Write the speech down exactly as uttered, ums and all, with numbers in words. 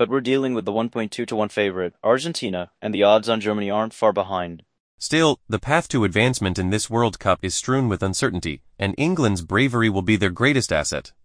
but we're dealing with the one point two to one favorite, Argentina, and the odds on Germany aren't far behind. Still, the path to advancement in this World Cup is strewn with uncertainty, and England's bravery will be their greatest asset.